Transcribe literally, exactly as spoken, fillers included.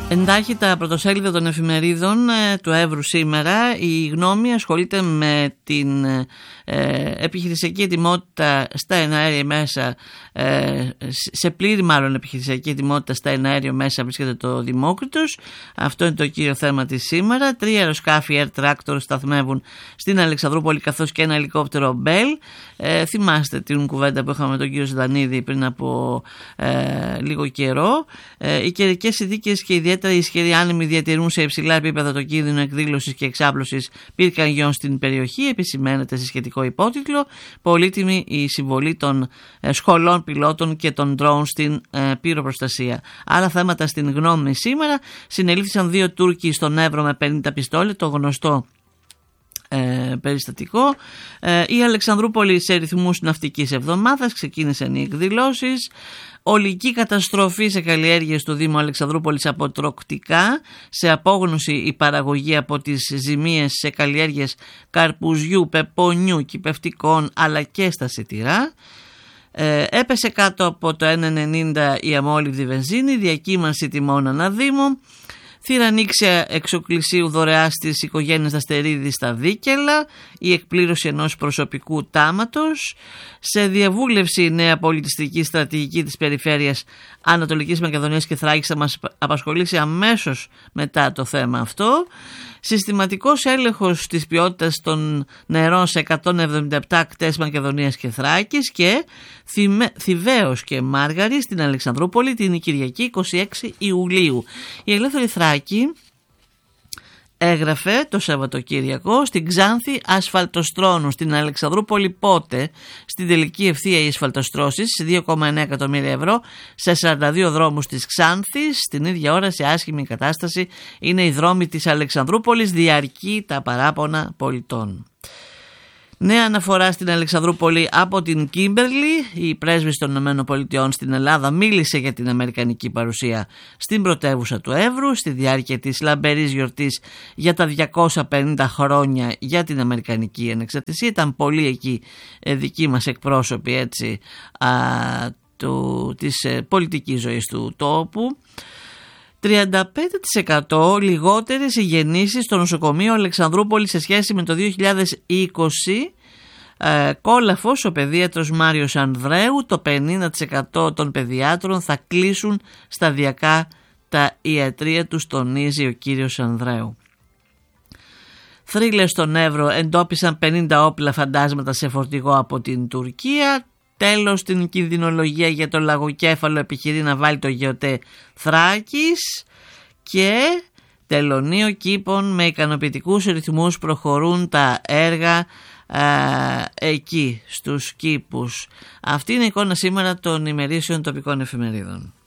Εντάχει τα πρωτοσέλιδα των εφημερίδων ε, του Εύρου σήμερα. Η Γνώμη ασχολείται με την ε, επιχειρησιακή ετοιμότητα στα εναέρια μέσα, ε, σε πλήρη μάλλον επιχειρησιακή ετοιμότητα στα εναέριο μέσα βρίσκεται το Δημόκριτος. Αυτό είναι το κύριο θέμα της σήμερα. Τρία αεροσκάφη Air Tractor σταθμεύουν στην Αλεξανδρούπολη καθώς και ένα ελικόπτερο Bell. Ε, θυμάστε την κουβέντα που είχαμε με τον κύριο Ζητανίδη πριν από ε, λίγο καιρό. Ε, οι καιρικές συνθήκες και ιδιαίτερα οι ισχυροί άνεμοι διατηρούν σε υψηλά επίπεδα το κίνδυνο εκδήλωσης και εξάπλωσης πυρκαγιών στην περιοχή. Επισημαίνεται σε σχετικό υπότιτλο. Πολύτιμη η συμβολή των ε, σχολών πιλότων και των drone στην ε, πυροπροστασία. Άλλα θέματα στην Γνώμη σήμερα. Συνελήφθησαν δύο Τούρκοι στον Εύρο με πενήντα πιστόλια, το γνωστό Ε, περιστατικό. Ε, η Αλεξανδρούπολη σε ρυθμούς ναυτικής εβδομάδας, ξεκίνησαν οι εκδηλώσεις. Ολική καταστροφή σε καλλιέργειες του Δήμου Αλεξανδρούπολης από τροκτικά, σε απόγνωση η παραγωγή από τις ζημίες σε καλλιέργειες καρπουζιού, πεπονιού, κυπευτικών αλλά και στα σιτηρά. Ε, έπεσε κάτω από το ένα ενενήντα η αμόλυβδη βενζίνη, διακύμανση τιμών αναδήμου. Θυρανήξια εξοκλησίου δωρεά στις οικογένειες Δαστερίδη στα Δίκελα, η εκπλήρωση ενός προσωπικού τάματος. Σε διαβούλευση η νέα πολιτιστική στρατηγική της περιφέρειας Ανατολικής Μακεδονίας και Θράκης θα μας απασχολήσει αμέσως μετά το θέμα αυτό. Συστηματικός έλεγχος της ποιότητας των νερών σε εκατόν εβδομήντα επτά ακτές Μακεδονίας και Θράκης και Θηβαίος και Μάργαρη στην Αλεξανδρούπολη την Κυριακή είκοσι έξι Ιουλίου. Η Ελεύθερη Θράκη έγραφε το Σαββατοκύριακο στην Ξάνθη ασφαλτοστρώνουν, στην Αλεξανδρούπολη πότε, στην τελική ευθεία οι ασφαλτοστρώσεις δύο κόμμα εννέα εκατομμύρια ευρώ σε σαράντα δύο δρόμους της Ξάνθης. Στην ίδια ώρα σε άσχημη κατάσταση είναι οι δρόμοι της Αλεξανδρούπολης, διαρκεί τα παράπονα πολιτών. Νέα αναφορά στην Αλεξανδρούπολη από την Κίμπερλι. Η πρέσβης των ΗΠΑ στην Ελλάδα μίλησε για την αμερικανική παρουσία στην πρωτεύουσα του Εύρου στη διάρκεια της λαμπερής γιορτής για τα διακόσια πενήντα χρόνια για την αμερικανική ανεξαρτησία. Ήταν πολλοί εκεί ε, δικοί μας εκπρόσωποι έτσι, α, του, της ε, πολιτικής ζωής του τόπου. τριάντα πέντε τοις εκατό λιγότερες οι γεννήσεις στο νοσοκομείο Αλεξανδρούπολη σε σχέση με το δύο χιλιάδες είκοσι. Ε, κόλαφος ο παιδίατρος Μάριος Ανδρέου, το πενήντα τοις εκατό των παιδιάτρων θα κλείσουν σταδιακά τα ιατρεία τους, τονίζει ο κύριος Ανδρέου. Θρύλες στον Εύρο εντόπισαν πενήντα όπλα φαντάσματα σε φορτηγό από την Τουρκία. Τέλος, την κινδυνολογία για το λαγοκέφαλο επιχειρεί να βάλει το ΓΕΟΤΕ Θράκης και τελωνίο κήπων με ικανοποιητικούς ρυθμούς προχωρούν τα έργα α, εκεί στους κήπους. Αυτή είναι η εικόνα σήμερα των ημερήσεων τοπικών εφημερίδων.